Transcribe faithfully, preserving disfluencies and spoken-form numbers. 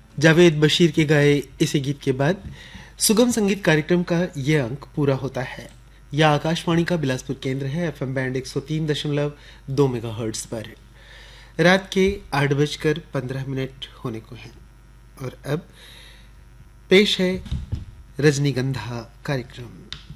जावेद बशीर के गाए इसी गीत के बाद सुगम संगीत कार्यक्रम का ये अंक पूरा होता है। यह आकाशवाणी का बिलासपुर केंद्र है, एफएम बैंड एक सौ तीन दशमलव दो मेगाहर्ट्ज पर। रात के आठ बजकर पंद्रह मिनट होने को हैं और अब पेश है रजनीगंधा कार्यक्रम।